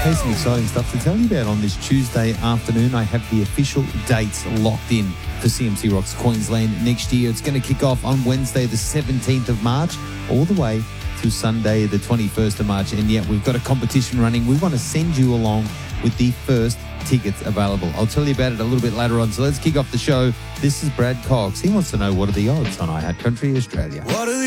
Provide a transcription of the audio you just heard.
Hey, some exciting stuff to tell you about on this Tuesday afternoon. I have the official dates locked in for CMC Rocks Queensland next year. It's going to kick off on Wednesday, the 17th of March, all the way to Sunday, the 21st of March. And yet we've got a competition running. We want to send you along with the first tickets available. I'll tell you about it a little bit later on. So let's kick off the show. This is Brad Cox. He wants to know, what are the odds on iHeart Country Australia?